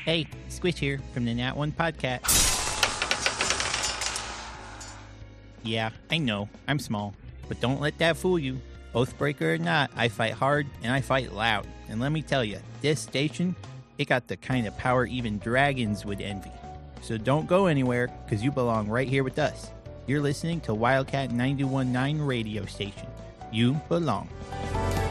Hey, Squish here from the Nat One Podcast. Yeah, I know, I'm small, but don't let that fool you. Oathbreaker or not, I fight hard and I fight loud. And let me tell you, this station, it got the kind of power even dragons would envy. So don't go anywhere, because you belong right here with us. You're listening to Wildcat 91.9 radio station. You belong.